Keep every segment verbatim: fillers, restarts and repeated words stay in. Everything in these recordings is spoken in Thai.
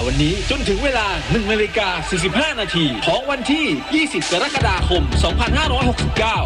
วันนี้จนถึงเวลา หนึ่งนาฬิกาสี่สิบห้า นาทีของวันที่ ยี่สิบ กรกฎาคม สองพันห้าร้อยหกสิบเก้า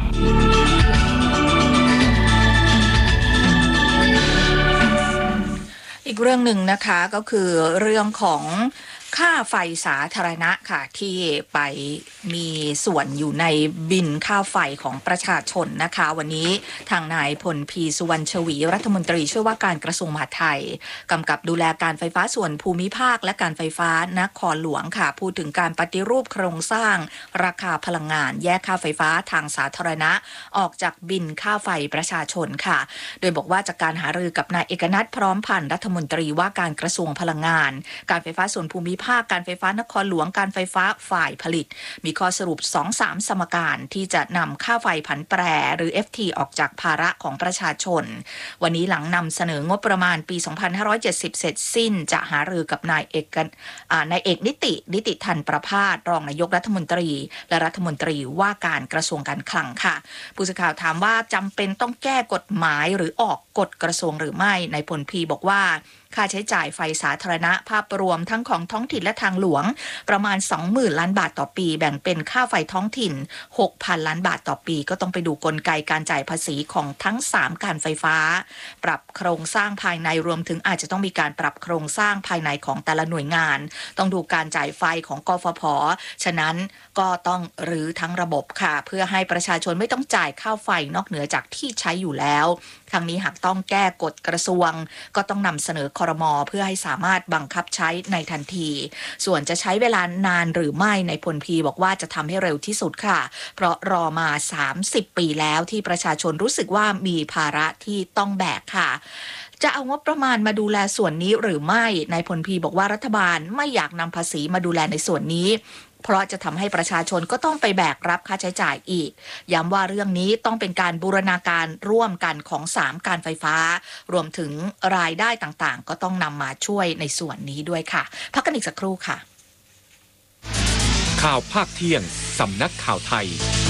อีกเรื่องหนึ่งนะคะก็คือเรื่องของค่าไฟสาธารณะค่ะที่ไปมีส่วนอยู่ในบินค่าไฟของประชาชนนะคะวันนี้ทางนายพลพีสุวรรณชวีรัฐมนตรีช่วยว่าการกระทรวงมหาดไทยกำกับดูแลการไฟฟ้าส่วนภูมิภาคและการไฟฟ้านครหลวงค่ะพูดถึงการปฏิรูปโครงสร้างราคาพลังงานแยกค่าไฟฟ้าทางสาธารณะออกจากบินค่าไฟประชาชนค่ะโดยบอกว่าจากการหารือกับนายเอกนัทพร้อมพันธ์รัฐมนตรีว่าการกระทรวงพลังงานการไฟฟ้าส่วนภูมิภาคการไฟฟ้านครหลวงการไฟฟ้าฝ่ายผลิตมีข้อสรุป สองสาม สมการที่จะนำค่าไฟผันแปรหรือ เอฟ ที ออกจากภาระของประชาชนวันนี้หลังนำเสนองบประมาณปี สองพันห้าร้อยเจ็ดสิบ เสร็จสิ้นจะหารือกับนายเอกนายเอกนิตินิติทันประภาสรองนายกรัฐมนตรีและรัฐมนตรีว่าการกระทรวงการคลังค่ะผู้สื่อข่าวถามว่าจำเป็นต้องแก้กฎหมายหรือออกกฎกระทรวงหรือไม่นายพลพีบอกว่าค่าใช้จ่ายไฟสาธารณะภาพรวมทั้งของท้องถิ่นและทางหลวงประมาณ สองหมื่น ล้านบาทต่อปีแบ่งเป็นค่าไฟท้องถิ่น หกพัน ล้านบาทต่อปีก็ต้องไปดูกลไกการจ่ายภาษีของทั้งสามการไฟฟ้าปรับโครงสร้างภายในรวมถึงอาจจะต้องมีการปรับโครงสร้างภายในของแต่ละหน่วยงานต้องดูการจ่ายไฟของกฟผ.ฉะนั้นก็ต้องรื้อทั้งระบบค่ะเพื่อให้ประชาชนไม่ต้องจ่ายค่าไฟนอกเหนือจากที่ใช้อยู่แล้วทั้งนี้หากต้องแก้กฎกระทรวงก็ต้องนำเสนอครม.เพื่อให้สามารถบังคับใช้ในทันทีส่วนจะใช้เวลานานหรือไม่ในพลพีบอกว่าจะทำให้เร็วที่สุดค่ะเพราะรอมาสามสิบปีแล้วที่ประชาชนรู้สึกว่ามีภาระที่ต้องแบกค่ะจะเอางบประมาณมาดูแลส่วนนี้หรือไม่นายพลพีบอกว่ารัฐบาลไม่อยากนำภาษีมาดูแลในส่วนนี้เพราะจะทำให้ประชาชนก็ต้องไปแบกรับค่าใช้จ่ายอีกย้ำว่าเรื่องนี้ต้องเป็นการบูรณาการร่วมกันของสามการไฟฟ้ารวมถึงรายได้ต่างๆก็ต้องนำมาช่วยในส่วนนี้ด้วยค่ะพักกันอีกสักครู่ค่ะข่าวภาคเที่ยงสำนักข่าวไทย